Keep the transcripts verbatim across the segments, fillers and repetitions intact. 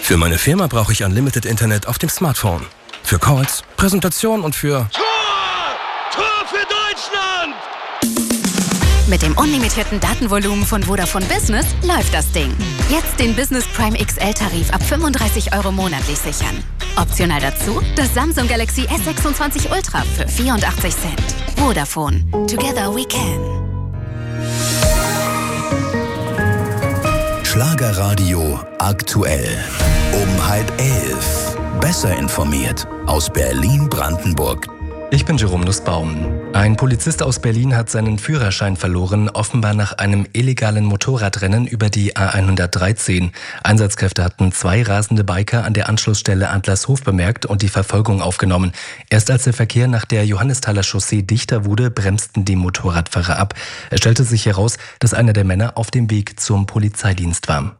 Für meine Firma brauche ich Unlimited Internet auf dem Smartphone. Für Calls, Präsentation und für... Tor! Tor für Deutschland! Mit dem unlimitierten Datenvolumen von Vodafone Business läuft das Ding. Jetzt den Business Prime X L-Tarif ab fünfunddreißig Euro monatlich sichern. Optional dazu das Samsung Galaxy S sechsundzwanzig Ultra für vierundachtzig Cent. Vodafone. Together we can. Schlagerradio aktuell. Um halb elf. Besser informiert aus Berlin-Brandenburg. Ich bin Jerome Nussbaum. Ein Polizist aus Berlin hat seinen Führerschein verloren, offenbar nach einem illegalen Motorradrennen über die A hundertdreizehn. Einsatzkräfte hatten zwei rasende Biker an der Anschlussstelle Adlershof bemerkt und die Verfolgung aufgenommen. Erst als der Verkehr nach der Johannesthaler Chaussee dichter wurde, bremsten die Motorradfahrer ab. Es stellte sich heraus, dass einer der Männer auf dem Weg zum Polizeidienst war.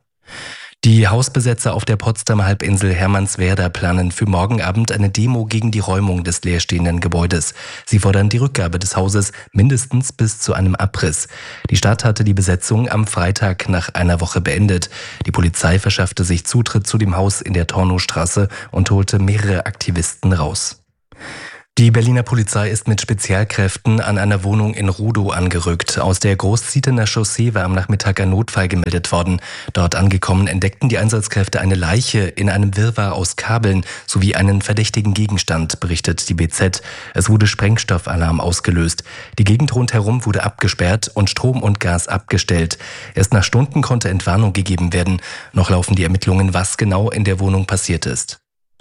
Die Hausbesetzer auf der Potsdamer Halbinsel Hermannswerder planen für morgen Abend eine Demo gegen die Räumung des leerstehenden Gebäudes. Sie fordern die Rückgabe des Hauses mindestens bis zu einem Abriss. Die Stadt hatte die Besetzung am Freitag nach einer Woche beendet. Die Polizei verschaffte sich Zutritt zu dem Haus in der Tornowstraße und holte mehrere Aktivisten raus. Die Berliner Polizei ist mit Spezialkräften an einer Wohnung in Rudow angerückt. Aus der Großzietener Chaussee war am Nachmittag ein Notfall gemeldet worden. Dort angekommen entdeckten die Einsatzkräfte eine Leiche in einem Wirrwarr aus Kabeln sowie einen verdächtigen Gegenstand, berichtet die B Z. Es wurde Sprengstoffalarm ausgelöst. Die Gegend rundherum wurde abgesperrt und Strom und Gas abgestellt. Erst nach Stunden konnte Entwarnung gegeben werden. Noch laufen die Ermittlungen, was genau in der Wohnung passiert ist.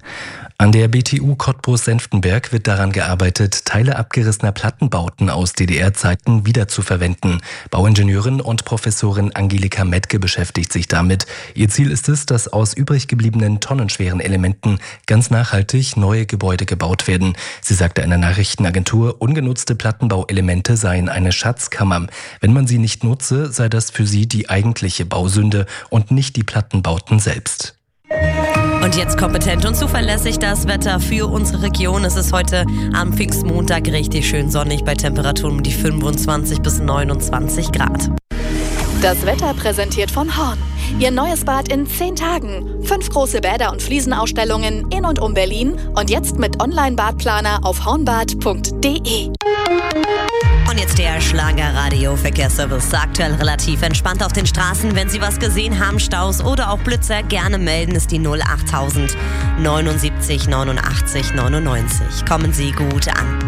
An der B T U Cottbus-Senftenberg wird daran gearbeitet, Teile abgerissener Plattenbauten aus D D R-Zeiten wiederzuverwenden. Bauingenieurin und Professorin Angelika Metke beschäftigt sich damit. Ihr Ziel ist es, dass aus übrig gebliebenen tonnenschweren Elementen ganz nachhaltig neue Gebäude gebaut werden. Sie sagte einer Nachrichtenagentur, ungenutzte Plattenbauelemente seien eine Schatzkammer. Wenn man sie nicht nutze, sei das für sie die eigentliche Bausünde und nicht die Plattenbauten selbst. Und jetzt kompetent und zuverlässig das Wetter für unsere Region. Es ist heute am Pfingstmontag richtig schön sonnig bei Temperaturen um die fünfundzwanzig bis neunundzwanzig Grad. Das Wetter präsentiert von Horn. Ihr neues Bad in zehn Tagen. Fünf große Bäder und Fliesenausstellungen in und um Berlin. Und jetzt mit Online-Badplaner auf hornbad punkt de. Und jetzt der Schlager-Radio-Verkehrsservice. Aktuell relativ entspannt auf den Straßen. Wenn Sie was gesehen haben, Staus oder auch Blitzer, gerne melden, ist die null achttausend neunundsiebzig neunundachtzig neunundneunzig. Kommen Sie gut an.